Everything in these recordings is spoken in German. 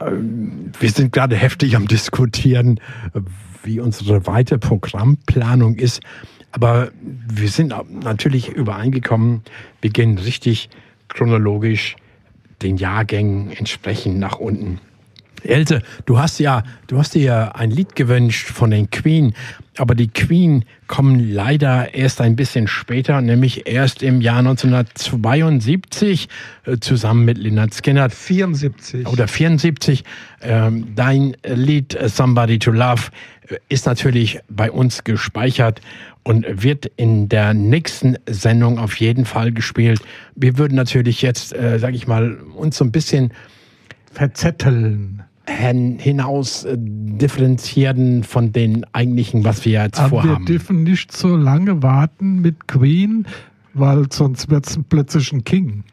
Wir sind gerade heftig am Diskutieren, wie unsere weitere Programmplanung ist. Aber wir sind natürlich übereingekommen, wir gehen richtig chronologisch den Jahrgängen entsprechend nach unten. Else, du hast dir ein Lied gewünscht von den Queen, aber die Queen kommen leider erst ein bisschen später, nämlich erst im Jahr 1972, zusammen mit Lynyrd Skynyrd. 74. Oder 74. Dein Lied Somebody to Love ist natürlich bei uns gespeichert und wird in der nächsten Sendung auf jeden Fall gespielt. Wir würden natürlich jetzt, sag ich mal, uns so ein bisschen verzetteln. Hinaus differenzieren von den eigentlichen, was wir jetzt vorhaben. Aber wir dürfen nicht so lange warten mit Queen, weil sonst wird es plötzlich ein King.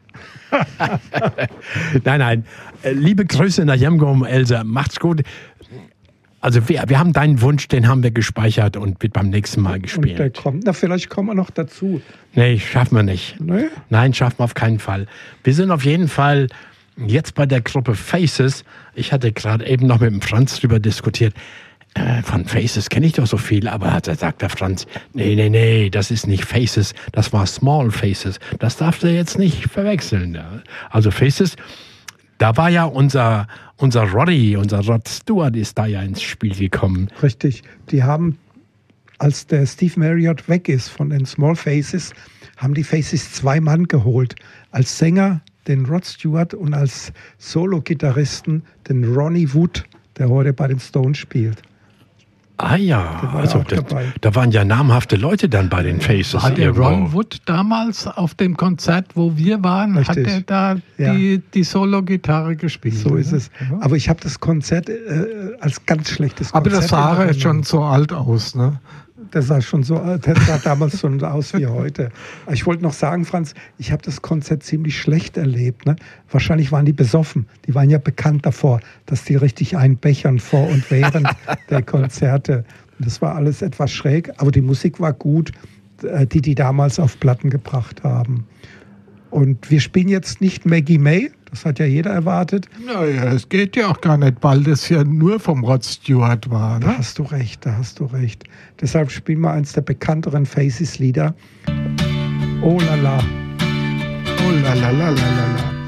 Nein. Liebe Grüße nach Jamgum, Else. Macht's gut. Also wir haben deinen Wunsch, den haben wir gespeichert und wird beim nächsten Mal gespielt. Und der kommt. Na, vielleicht kommen wir noch dazu. Nee, schaffen wir nicht. Nee? Nein, schaffen wir auf keinen Fall. Wir sind auf jeden Fall jetzt bei der Gruppe Faces. Ich hatte gerade eben noch mit dem Franz drüber diskutiert. Von Faces kenne ich doch so viel, aber da sagt der Franz, nee, das ist nicht Faces, das war Small Faces. Das darfst du jetzt nicht verwechseln. Also Faces, da war ja unser Rod Stewart ist da ja ins Spiel gekommen. Richtig, die haben, als der Steve Marriott weg ist von den Small Faces, haben die Faces 2 Mann geholt. Als Sänger den Rod Stewart und als Solo-Gitarristen den Ronnie Wood, der heute bei den Stones spielt. Ah ja, also da waren ja namhafte Leute dann bei den Faces. War der Ron Wood damals auf dem Konzert, wo wir waren, Richtig. Hat er da die Solo-Gitarre gespielt? So ist es. Aber ich habe das Konzert als ganz schlechtes Aber Konzert. das sah schon so alt aus, ne? Das sah damals so aus wie heute. Ich wollte noch sagen, Franz, ich habe das Konzert ziemlich schlecht erlebt. Ne? Wahrscheinlich waren die besoffen. Die waren ja bekannt davor, dass die richtig einbechern vor und während der Konzerte. Und das war alles etwas schräg, aber die Musik war gut, die damals auf Platten gebracht haben. Und wir spielen jetzt nicht Maggie May, das hat ja jeder erwartet. Naja, es geht ja auch gar nicht, weil das ja nur vom Rod Stewart war. Ne? Da hast du recht. Deshalb spielen wir eins der bekannteren Faces-Lieder. Oh la la. Oh la la la la la la.